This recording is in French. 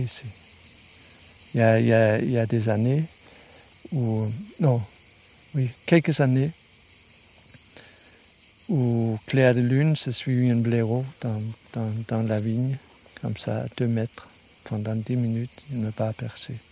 Ici. Il y a des années quelques années où clair de lune, je suis un blaireau dans la vigne, comme ça à 2 mètres. Pendant 10 minutes, il ne m'a pas aperçu.